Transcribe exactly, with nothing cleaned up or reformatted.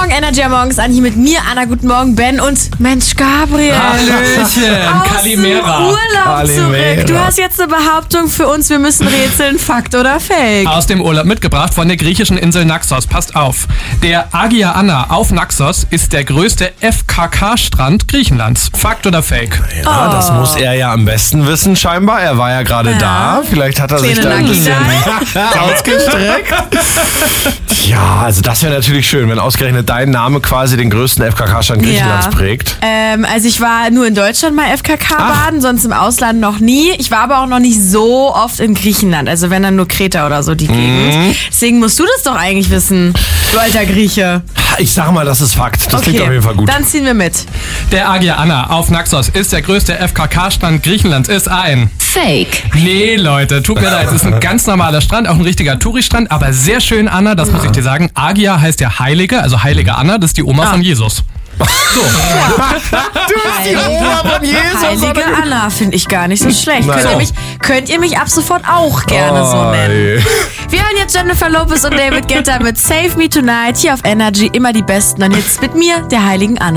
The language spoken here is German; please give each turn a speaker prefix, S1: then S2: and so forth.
S1: Morgen, Energy am Morgens an, hier mit mir, Anna, guten Morgen, Ben und Mensch, Gabriel.
S2: Hallöchen,
S1: Aus
S2: Kalimera.
S1: dem Urlaub zurück. Du hast jetzt eine Behauptung für uns, wir müssen rätseln, Fakt oder Fake?
S2: Aus dem Urlaub mitgebracht von der griechischen Insel Naxos. Passt auf. Der Agia Anna auf Naxos ist der größte F K K-Strand Griechenlands. Fakt oder Fake?
S3: Ja,
S1: Oh.
S3: das muss er ja am besten wissen, scheinbar. Er war ja gerade
S1: Ja.
S3: da. Vielleicht hat er sich
S1: Kleine
S3: da ein
S1: Nagi
S3: bisschen ausgestreckt. Ja, also das wäre natürlich schön, wenn ausgerechnet dein Name quasi den größten F K K-Strand Griechenlands
S1: Ja.
S3: prägt.
S1: Ähm, also ich war nur in Deutschland mal F K K baden, sonst im Ausland noch nie. Ich war aber auch noch nicht so oft in Griechenland, also wenn dann nur Kreta oder so die Gegend.
S3: Mhm.
S1: Deswegen musst du das doch eigentlich wissen, du alter Grieche.
S3: Ich sag mal, das ist Fakt. Das klingt auf jeden Fall gut.
S1: Dann ziehen wir mit.
S2: Der Agia Anna auf Naxos ist der größte F K K-Strand Griechenlands. Ist ein...
S4: Fake.
S2: Nee, Leute, tut mir leid. Es ist ein ganz normaler Strand, auch ein richtiger Touristrand, aber sehr schön, Anna, das muss ich dir sagen. Agia heißt ja Heilige, also Heilige Anna, das ist die Oma
S1: Ah.
S2: von Jesus.
S3: Du bist die Oma von Jesus.
S1: Heilige Anna finde ich gar nicht so schlecht.
S3: Na
S1: Könnt ihr,
S3: so.
S1: mich, könnt ihr mich ab sofort auch gerne so nennen. Wir hören jetzt Jennifer Lopez und David Guetta mit Save Me Tonight hier auf Energy. Immer die Besten. Und jetzt mit mir, der Heiligen Anna.